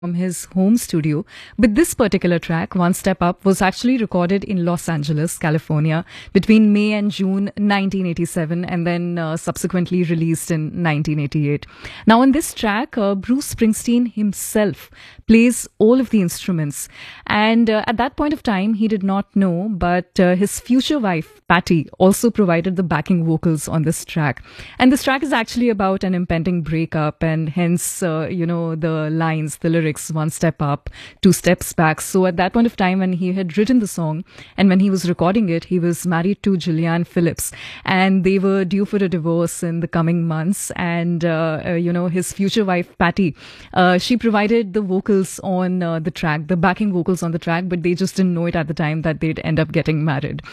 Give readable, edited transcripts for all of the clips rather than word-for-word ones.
from his home studio. But this particular track, One Step Up, was actually recorded in Los Angeles, California, between May and June 1987, and then subsequently released in 1988. Now, on this track, Bruce Springsteen himself plays all of the instruments. And at that point of time, he did not know, but his future wife, Patty, also provided the backing vocals on this track. And this track is actually about an impending breakup, and hence, the lines, the lyrics, one step up, two steps back. So at that point of time, when he had written the song and when he was recording it, he was married to Gillian Phillips, and they were due for a divorce in the coming months. And, his future wife, Patty, she provided the vocals on the track, the backing vocals on the track, but they just didn't know it at the time that they'd end up getting married.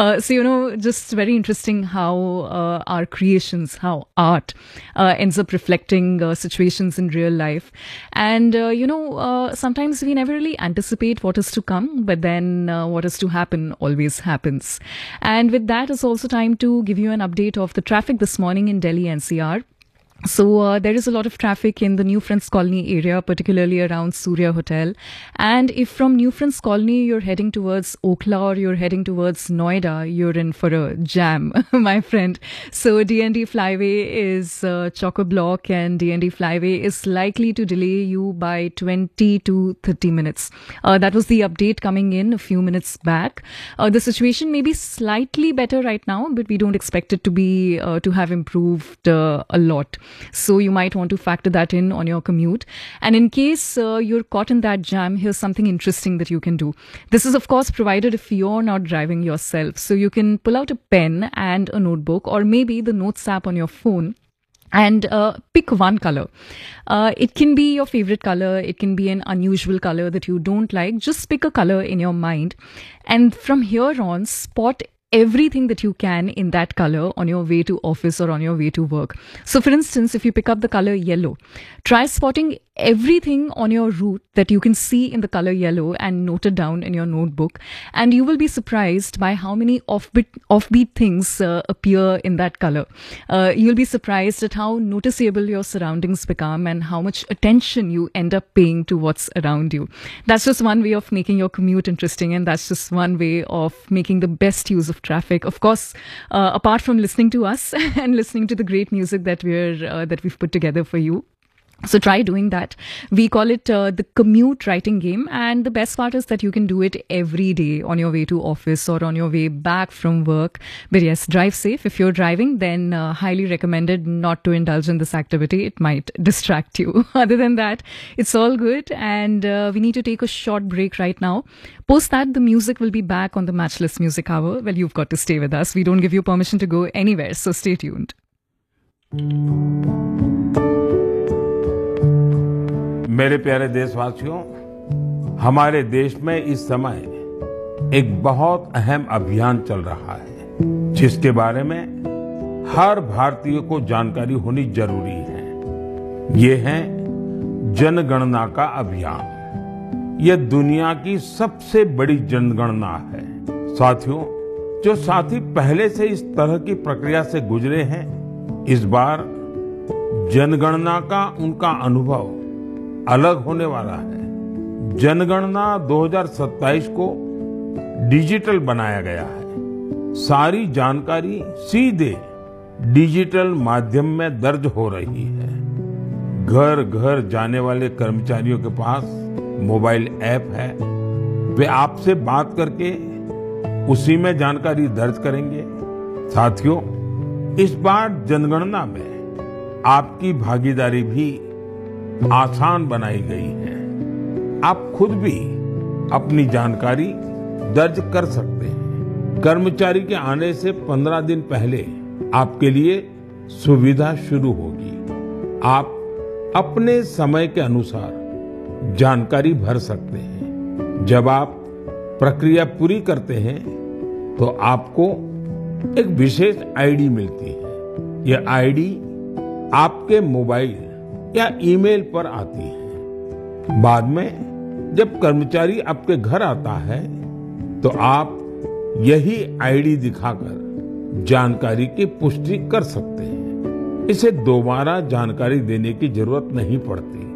Just very interesting how our creations, how art ends up reflecting situations in real life. And, sometimes we never really anticipate what is to come, but then what is to happen always happens. And with that, it's also time to give you an update of the traffic this morning in Delhi NCR. So there is a lot of traffic in the New Friends Colony area, particularly around Surya Hotel. And if from New Friends Colony you're heading towards Okhla or you're heading towards Noida, you're in for a jam, my friend. So DND Flyway is chock-a-block, and DND Flyway is likely to delay you by 20 to 30 minutes. That was the update coming in a few minutes back. The situation may be slightly better right now, but we don't expect it to be to have improved a lot. So you might want to factor that in on your commute. And in case you're caught in that jam, here's something interesting that you can do. This is, of course, provided if you're not driving yourself. So you can pull out a pen and a notebook, or maybe the Notes app on your phone, and pick one color. It can be your favorite color. It can be an unusual color that you don't like. Just pick a color in your mind. And from here on, spot everything that you can in that color on your way to office or on your way to work. So for instance, if you pick up the color yellow, try spotting everything on your route that you can see in the color yellow and note it down in your notebook. And you will be surprised by how many offbeat things appear in that color. You'll be surprised at how noticeable your surroundings become and how much attention you end up paying to what's around you. That's just one way of making your commute interesting, and that's just one way of making the best use of traffic. Of course, apart from listening to us and listening to the great music that we've put together for you. So try doing that. We call it the commute writing game. And the best part is that you can do it every day on your way to office or on your way back from work. But yes, drive safe. If you're driving, then highly recommended not to indulge in this activity. It might distract you. Other than that, it's all good. And we need to take a short break right now. Post that, the music will be back on the Matchless Music Hour. Well, you've got to stay with us. We don't give you permission to go anywhere. So stay tuned. मेरे प्यारे देशवासियों, हमारे देश में इस समय एक बहुत अहम अभियान चल रहा है, जिसके बारे में हर भारतीय को जानकारी होनी जरूरी है। ये है जनगणना का अभियान। ये दुनिया की सबसे बड़ी जनगणना है। साथियों, जो साथी पहले से इस तरह की प्रक्रिया से गुजरे हैं, इस बार जनगणना का उनका अनुभव अलग होने वाला है। जनगणना 2027 को डिजिटल बनाया गया है। सारी जानकारी सीधे डिजिटल माध्यम में दर्ज हो रही है। घर घर जाने वाले कर्मचारियों के पास मोबाइल ऐप है। वे आपसे बात करके उसी में जानकारी दर्ज करेंगे। साथियों, इस बार जनगणना में आपकी भागीदारी भी आसान बनाई गई है। आप खुद भी अपनी जानकारी दर्ज कर सकते हैं। कर्मचारी के आने से 15 दिन पहले आपके लिए सुविधा शुरू होगी। आप अपने समय के अनुसार जानकारी भर सकते हैं। जब आप प्रक्रिया पूरी करते हैं, तो आपको एक विशेष आईडी मिलती है। यह आईडी आपके मोबाइल या ईमेल पर आती है। बाद में जब कर्मचारी आपके घर आता है, तो आप यही आईडी दिखाकर जानकारी की पुष्टि कर सकते हैं। इसे दोबारा जानकारी देने की जरूरत नहीं पड़ती।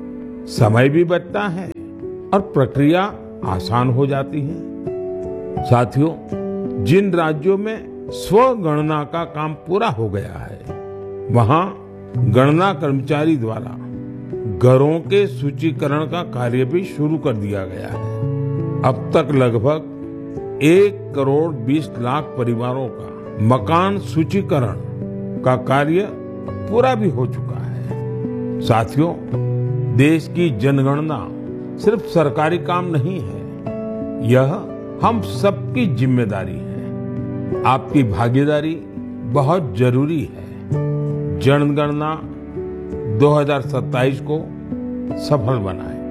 समय भी बचता है और प्रक्रिया आसान हो जाती है। साथियों, जिन राज्यों में स्वगणना का काम पूरा हो गया है, वहां गणना कर्मचारी द्वारा घरों के सूचीकरण का कार्य भी शुरू कर दिया गया है। अब तक लगभग 1,20,00,000 परिवारों का मकान सूचीकरण का कार्य पूरा भी हो चुका है। साथियों, देश की जनगणना सिर्फ सरकारी काम नहीं है, यह हम सबकी जिम्मेदारी है। आपकी भागीदारी बहुत जरूरी है। जनगणना 2027 को सफल बनाएं।